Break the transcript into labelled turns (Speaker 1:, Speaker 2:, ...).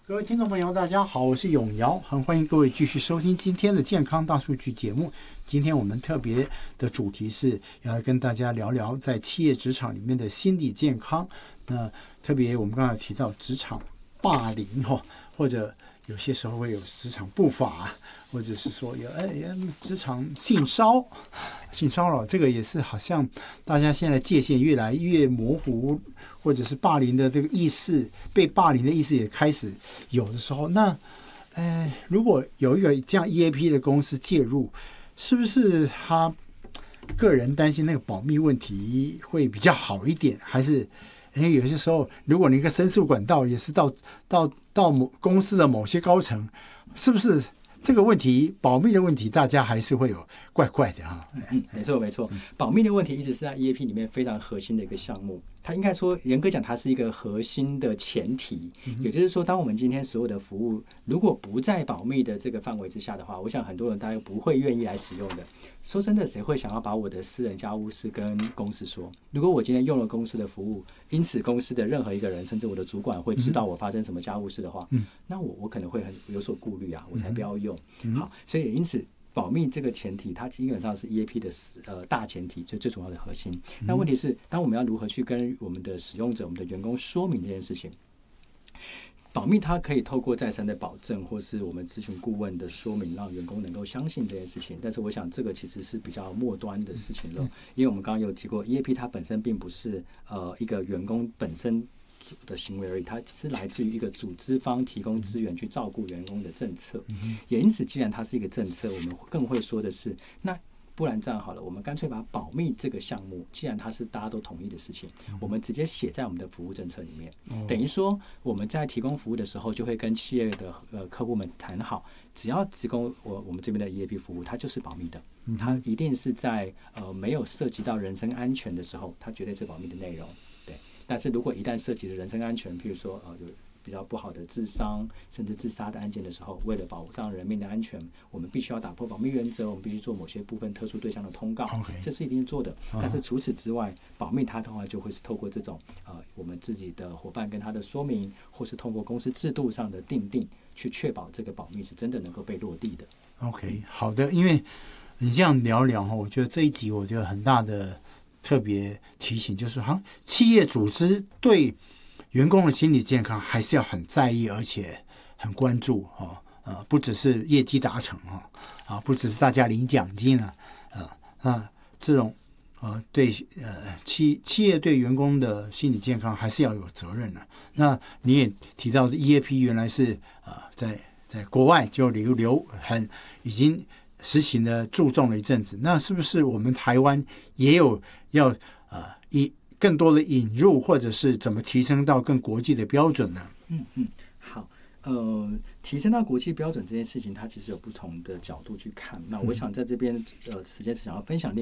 Speaker 1: 各位听众朋友，大家好，我是永尧，很欢迎各位继续收听今天的健康大数据节目。今天我们特别的主题是要跟大家聊聊在企业职场里面的心理健康。那特别我们刚才提到职场霸凌或者有些时候会有职场不法，或者是说有职场性骚扰，这个也是好像大家现在界限越来越模糊，或者是霸凌的这个意识，被霸凌的意识也开始有的时候，那如果有一个这样 EAP 的公司介入，是不是他个人担心那个保密问题会比较好一点？还是因为有些时候，如果你一个申诉管道也是到公司的某些高层，是不是这个问题保密的问题，大家还是会有怪怪的哈？
Speaker 2: 没错，保密的问题一直是在 EAP 里面非常核心的一个项目。它应该说严格讲，它是一个核心的前提。也就是说，当我们今天所有的服务如果不在保密的这个范围之下的话，我想很多人大概不会愿意来使用的。说真的，谁会想要把我的私人家务事跟公司说？如果我今天用了公司的服务，因此公司的任何一个人，甚至我的主管会知道我发生什么家务事的话，那我可能会有所顾虑啊，我才不要用。好，所以因此保密这个前提，它基本上是 EAP 的大前提，就最重要的核心。那问题是，当我们要如何去跟我们的使用者、我们的员工说明这件事情？保密它可以透过再三的保证，或是我们咨询顾问的说明，让员工能够相信这件事情。但是我想这个其实是比较末端的事情了，因为我们刚刚有提过 ，EAP 它本身并不是一个员工本身的行为而已，它是来自于一个组织方提供资源去照顾员工的政策。也因此，既然它是一个政策，我们更会说的是，那不然这样好了，我们干脆把保密这个项目，既然它是大家都同意的事情，我们直接写在我们的服务政策里面。等于说我们在提供服务的时候，就会跟企业的客户们谈好，只要提供我们这边的 EAP 服务，它就是保密的，它一定是在没有涉及到人身安全的时候，它绝对是保密的内容。对，但是如果一旦涉及了人身安全，譬如说有比较不好的自伤甚至自杀的案件的时候，为了保障人命的安全，我们必须要打破保密原则，我们必须做某些部分特殊对象的通告，这是一定做的。但是除此之外，保密它的话就会是透过这种我们自己的伙伴跟他的说明，或是透过公司制度上的订定，去确保这个保密是真的能够被落地的。
Speaker 1: OK， 好的，因为你这样聊聊，我觉得这一集我觉得很大的特别提醒就是，企业组织对员工的心理健康还是要很在意，而且很关注不只是业绩达成不只是大家领奖金这种对企业对员工的心理健康还是要有责任的。那你也提到的 EAP 原来是在国外就已经实行的注重了一阵子，那是不是我们台湾也有要更多的引入，或者是怎么提升到更国际的标准呢？
Speaker 2: 好，提升到国际标准这件事情，它其实有不同的角度去看。那我想在这边时间是想要分享